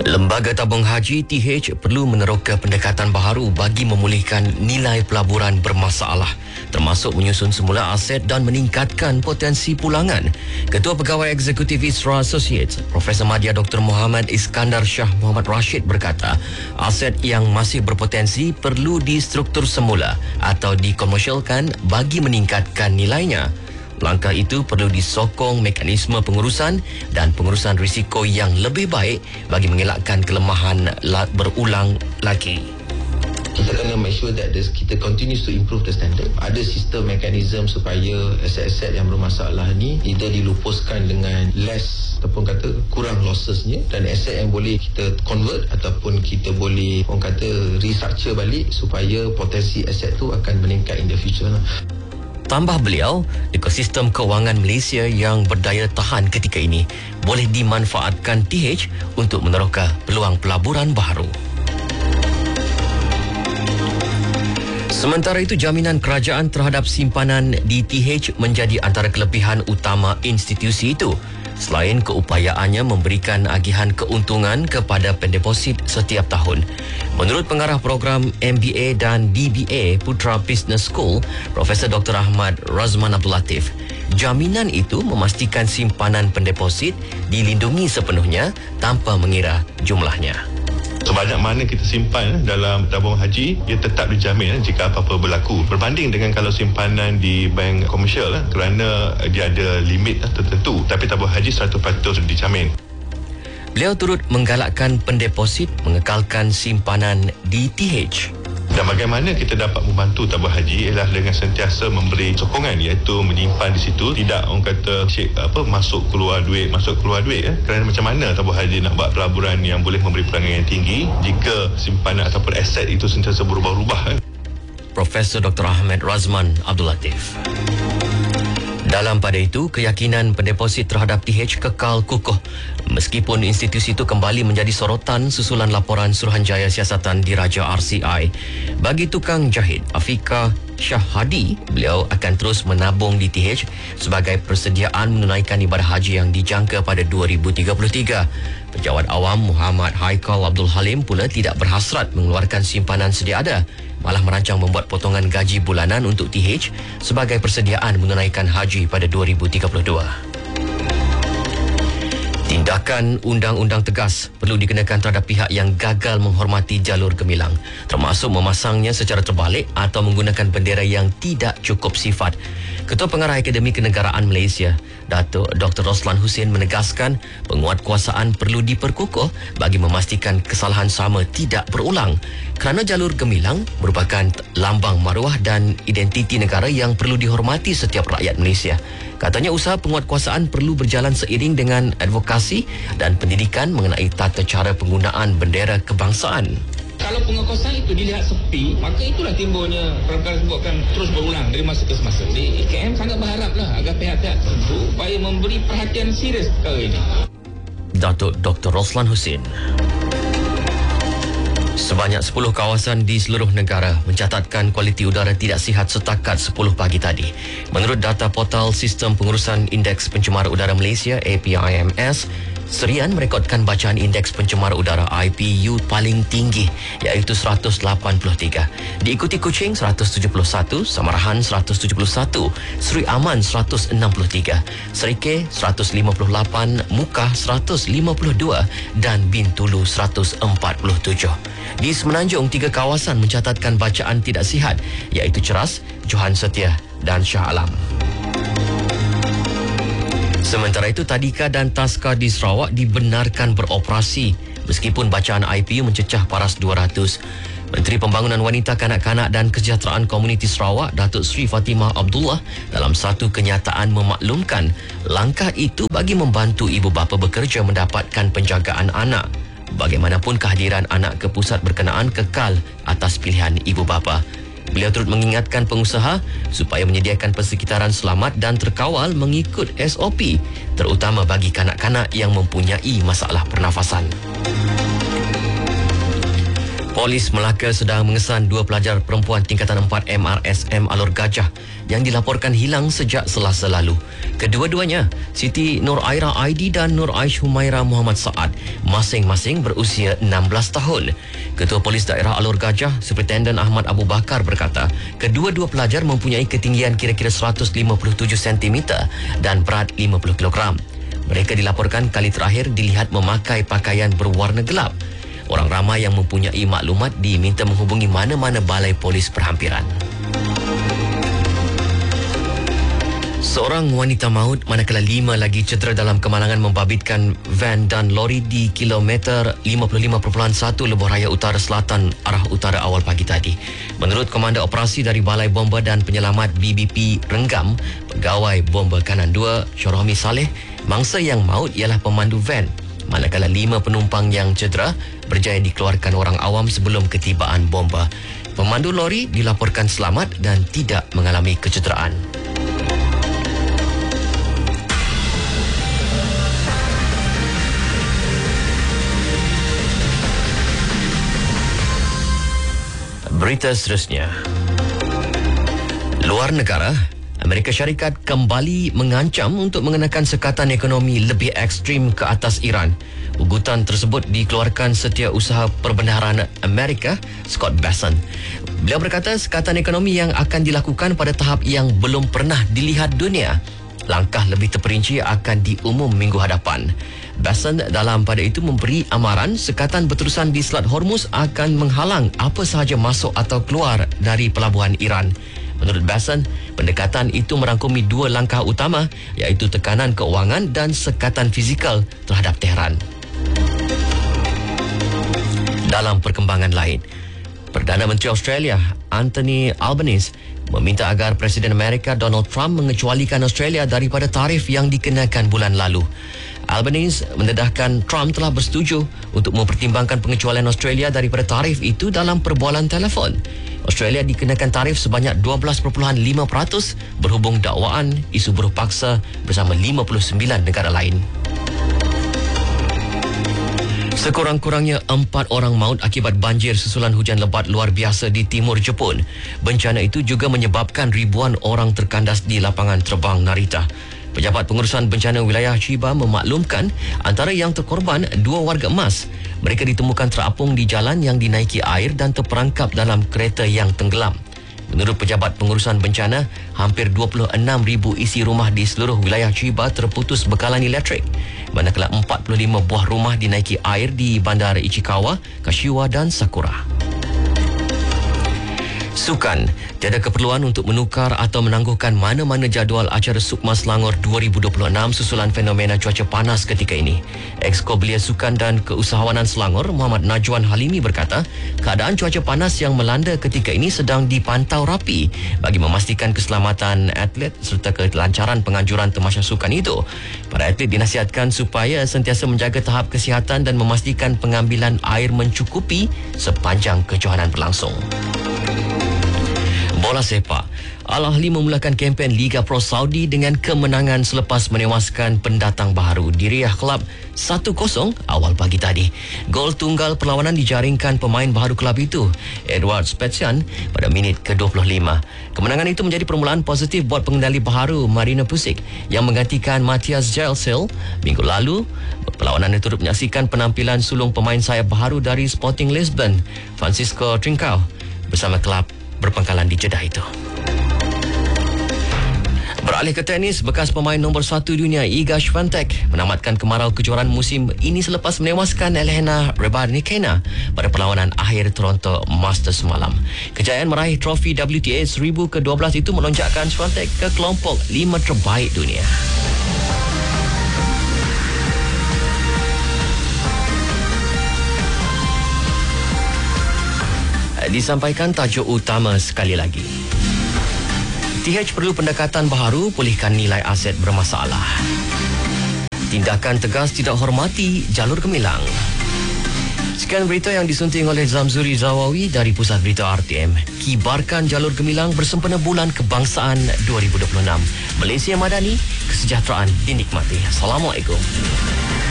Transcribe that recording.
Lembaga Tabung Haji TH perlu meneroka pendekatan baharu bagi memulihkan nilai pelaburan bermasalah, termasuk menyusun semula aset dan meningkatkan potensi pulangan. Ketua Pegawai Eksekutif Isra Associates, Profesor Madya Dr. Muhammad Iskandar Shah Muhammad Rashid berkata, aset yang masih berpotensi perlu distruktur semula atau dikomersialkan bagi meningkatkan nilainya. Langkah itu perlu disokong mekanisme pengurusan dan pengurusan risiko yang lebih baik bagi mengelakkan kelemahan berulang lagi. Kita kena make sure that kita continues to improve the standard. Ada sistem mekanisme supaya aset-aset yang bermasalah ni either dilupuskan dengan less ataupun kata kurang lossesnya, dan aset yang boleh kita convert ataupun kita boleh orang kata restructure balik supaya potensi aset tu akan meningkat in the future lah. Tambah beliau, ekosistem kewangan Malaysia yang berdaya tahan ketika ini boleh dimanfaatkan TH untuk meneroka peluang pelaburan baharu. Sementara itu, jaminan kerajaan terhadap simpanan di TH menjadi antara kelebihan utama institusi itu, selain keupayaannya memberikan agihan keuntungan kepada pendeposit setiap tahun. Menurut pengarah program MBA dan DBA Putra Business School, Profesor Dr. Ahmad Razman Abdul Latif, jaminan itu memastikan simpanan pendeposit dilindungi sepenuhnya tanpa mengira jumlahnya. Sebanyak mana kita simpan dalam tabung haji, ia tetap dijamin jika apa-apa berlaku. Berbanding dengan kalau simpanan di bank komersial, kerana dia ada limit tertentu. Tapi tabung haji 100% dijamin. Beliau turut menggalakkan pendeposit mengekalkan simpanan di TH. Dan bagaimana kita dapat membantu tabung haji ialah dengan sentiasa memberi sokongan, iaitu menyimpan di situ, tidak orang kata masuk keluar duit. Kerana macam mana tabung haji nak buat pelaburan yang boleh memberi pulangan yang tinggi jika simpanan ataupun aset itu sentiasa berubah-ubah. Profesor Dr. Ahmad Razman Abdul Latif. Dalam pada itu, keyakinan pendeposit terhadap TH kekal kukuh meskipun institusi itu kembali menjadi sorotan susulan laporan Suruhanjaya Siasatan Diraja RCI. Bagi tukang jahit Afika Shah Hadi, beliau akan terus menabung di TH sebagai persediaan menunaikan ibadah haji yang dijangka pada 2033. Pejabat awam Muhammad Haikal Abdul Halim pula tidak berhasrat mengeluarkan simpanan sedia ada, malah merancang membuat potongan gaji bulanan untuk TH sebagai persediaan menunaikan haji pada 2032. Tindakan undang-undang tegas perlu dikenakan terhadap pihak yang gagal menghormati jalur gemilang, termasuk memasangnya secara terbalik atau menggunakan bendera yang tidak cukup sifat. Ketua Pengarah Akademi Kenegaraan Malaysia, Datuk Dr. Roslan Hussein menegaskan penguatkuasaan perlu diperkukuh bagi memastikan kesalahan sama tidak berulang, kerana jalur gemilang merupakan lambang maruah dan identiti negara yang perlu dihormati setiap rakyat Malaysia. Katanya usaha penguatkuasaan perlu berjalan seiring dengan advokasi dan pendidikan mengenai tata cara penggunaan bendera kebangsaan. Kalau penguatkuasaan itu dilihat sepi, maka itulah timbulnya perkara tersebut akan terus berulang dari masa ke semasa. Jadi IKM sangat berharaplah agar pihak-pihak tertentu supaya memberi perhatian serius perkara ini. Datuk Dr. Roslan Hussein. Sebanyak 10 kawasan di seluruh negara mencatatkan kualiti udara tidak sihat setakat 10 pagi tadi. Menurut data portal Sistem Pengurusan Indeks Pencemar Udara Malaysia APIMS, Serian merekodkan bacaan indeks pencemar udara IPU paling tinggi, iaitu 183. Diikuti Kuching 171, Samarahan 171, Seri Aman 163, Serikeh 158, Mukah 152 dan Bintulu 147. Di Semenanjung, 3 kawasan mencatatkan bacaan tidak sihat, iaitu Ceras, Johan Setia dan Shah Alam. Sementara itu, Tadika dan Taska di Sarawak dibenarkan beroperasi meskipun bacaan IPU mencecah paras 200. Menteri Pembangunan Wanita, Kanak-kanak dan Kesejahteraan Komuniti Sarawak, Datuk Seri Fatimah Abdullah, dalam satu kenyataan memaklumkan langkah itu bagi membantu ibu bapa bekerja mendapatkan penjagaan anak. Bagaimanapun, kehadiran anak ke pusat berkenaan kekal atas pilihan ibu bapa. Beliau turut mengingatkan pengusaha supaya menyediakan persekitaran selamat dan terkawal mengikut SOP, terutama bagi kanak-kanak yang mempunyai masalah pernafasan. Polis Melaka sedang mengesan 2 pelajar perempuan tingkatan 4 MRSM Alor Gajah yang dilaporkan hilang sejak Selasa lalu. Kedua-duanya, Siti Nur Aira Aidi dan Nur Aish Humaira Muhammad Saad, masing-masing berusia 16 tahun. Ketua Polis Daerah Alor Gajah, Superintendent Ahmad Abu Bakar berkata, kedua-dua pelajar mempunyai ketinggian kira-kira 157 cm dan berat 50 kg. Mereka dilaporkan kali terakhir dilihat memakai pakaian berwarna gelap. Orang ramai yang mempunyai maklumat diminta menghubungi mana-mana balai polis perhampiran. Seorang wanita maut manakala 5 lagi cedera dalam kemalangan membabitkan van dan lori di kilometer 55.1 Lebuh Raya Utara Selatan arah utara awal pagi tadi. Menurut Komander Operasi dari Balai Bomba dan Penyelamat BBP Renggam, Pegawai Bomba Kanan 2 Syarahmi Saleh, mangsa yang maut ialah pemandu van. Manakala 5 penumpang yang cedera berjaya dikeluarkan orang awam sebelum ketibaan bomba. Pemandu lori dilaporkan selamat dan tidak mengalami kecederaan. Berita seterusnya. Luar negara, Amerika Syarikat kembali mengancam untuk mengenakan sekatan ekonomi lebih ekstrim ke atas Iran. Ugutan tersebut dikeluarkan Setiausaha Perbendaharaan Amerika, Scott Bessent. Beliau berkata sekatan ekonomi yang akan dilakukan pada tahap yang belum pernah dilihat dunia. Langkah lebih terperinci akan diumum minggu hadapan. Bessent dalam pada itu memberi amaran sekatan berterusan di Selat Hormuz akan menghalang apa sahaja masuk atau keluar dari pelabuhan Iran. Menurut Bessent, pendekatan itu merangkumi 2 langkah utama, iaitu tekanan keuangan dan sekatan fizikal terhadap Tehran. Dalam perkembangan lain, Perdana Menteri Australia Anthony Albanese meminta agar Presiden Amerika Donald Trump mengecualikan Australia daripada tarif yang dikenakan bulan lalu. Albanese mendedahkan Trump telah bersetuju untuk mempertimbangkan pengecualian Australia daripada tarif itu dalam perbualan telefon. Australia dikenakan tarif sebanyak 12.5% berhubung dakwaan isu buruh paksa bersama 59 negara lain. Sekurang-kurangnya 4 orang maut akibat banjir susulan hujan lebat luar biasa di timur Jepun. Bencana itu juga menyebabkan ribuan orang terkandas di lapangan terbang Narita. Pejabat Pengurusan Bencana Wilayah Chiba memaklumkan antara yang terkorban 2 warga emas. Mereka ditemukan terapung di jalan yang dinaiki air dan terperangkap dalam kereta yang tenggelam. Menurut Pejabat Pengurusan Bencana, hampir 26,000 isi rumah di seluruh wilayah Chiba terputus bekalan elektrik. Manakala 45 buah rumah dinaiki air di bandar Ichikawa, Kashiwa dan Sakura. Sukan, tiada keperluan untuk menukar atau menangguhkan mana-mana jadual acara Sukma Selangor 2026 susulan fenomena cuaca panas ketika ini. Exco Belia Sukan dan Keusahawanan Selangor, Muhammad Najwan Halimi berkata, keadaan cuaca panas yang melanda ketika ini sedang dipantau rapi bagi memastikan keselamatan atlet serta kelancaran penganjuran tamasya sukan itu. Para atlet dinasihatkan supaya sentiasa menjaga tahap kesihatan dan memastikan pengambilan air mencukupi sepanjang kejohanan berlangsung. Bola sepak. Al-Ahli memulakan kempen Liga Pro Saudi dengan kemenangan selepas menewaskan pendatang baru di Riyadh Club 1-0 awal pagi tadi. Gol tunggal perlawanan dijaringkan pemain baru kelab itu, Edward Spetsian, pada minit ke-25. Kemenangan itu menjadi permulaan positif buat pengendali baharu Marina Pusic yang menggantikan Matthias Jalsel minggu lalu. Perlawanan itu turut menyaksikan penampilan sulung pemain sayap baharu dari Sporting Lisbon, Francisco Trincao, bersama kelab berpangkalan di Jeddah itu. Beralih ke tenis, bekas pemain nombor 1 dunia Iga Swiatek menamatkan kemarau kejuaraan musim ini selepas menewaskan Elena Rybakina pada perlawanan akhir Toronto Masters semalam. Kejayaan meraih trofi WTA 1000 ke-12 itu melonjakkan Swiatek ke kelompok 5 terbaik dunia. Disampaikan tajuk utama sekali lagi. TH perlu pendekatan baharu pulihkan nilai aset bermasalah. Tindakan tegas tidak hormati jalur gemilang. Sekian berita yang disunting oleh Zamzuri Zawawi dari Pusat Berita RTM. Kibarkan jalur gemilang bersempena Bulan Kebangsaan 2026. Malaysia Madani, kesejahteraan dinikmati. Assalamualaikum.